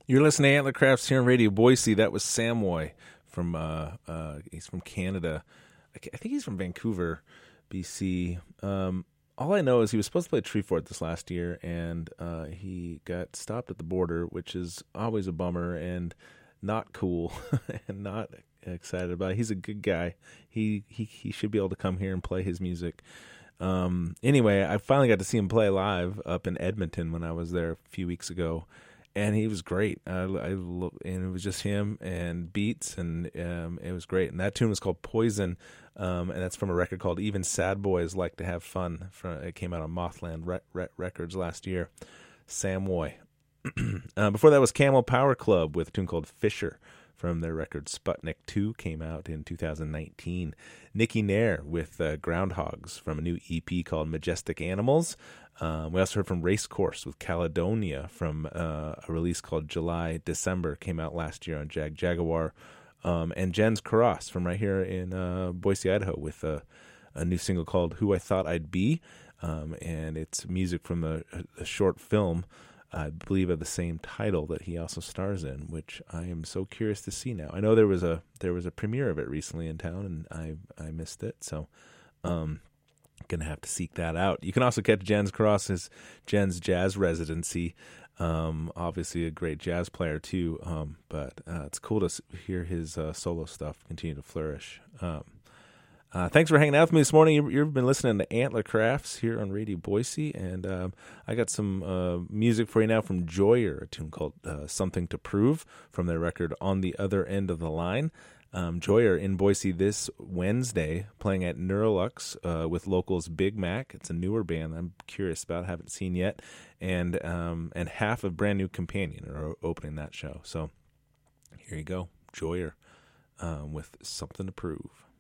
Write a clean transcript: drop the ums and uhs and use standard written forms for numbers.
You're listening to Antler Crafts here on Radio Boise. That was Samoy from he's from Canada. I think he's from Vancouver, BC. All I know is he was supposed to play at Treefort this last year, and he got stopped at the border, which is always a bummer and not cool and not excited about it. He's a good guy. He should be able to come here and play his music. Anyway, I finally got to see him play live up in Edmonton when I was there a few weeks ago. And he was great. And it was just him and beats, and it was great. And that tune was called Poison, and that's from a record called Even Sad Boys Like to Have Fun. It came out on Mothland Records last year. Samoy. Before that was Camel Power Club with a tune called Fisher from their record Sputnik 2, came out in 2019. Nicky Nair with Groundhogs from a new EP called Majestic Animals. We also heard from Racecourse with Caledonia from a release called July December, came out last year on Jaguar. And Jens Karas from right here in Boise, Idaho, with a new single called Who I Thought I'd Be. And it's music from a short film, I believe, of the same title that he also stars in, which I am so curious to see now. I know there was a premiere of it recently in town, and I missed it, so gonna have to seek that out. You can also catch Jens Karas' Jens Jazz Residency. Obviously a great jazz player too, but it's cool to hear his solo stuff continue to flourish. Thanks for hanging out with me this morning. You've been listening to Antler Crafts here on Radio Boise, and I got some music for you now from Joyer, a tune called Something to Prove from their record On the Other End of the Line. Joyer in Boise this Wednesday, playing at Neurolux with locals Big Mac. It's a newer band I'm curious about, haven't seen yet, and half of Brand New Companion are opening that show. So here you go, Joyer with Something to Prove.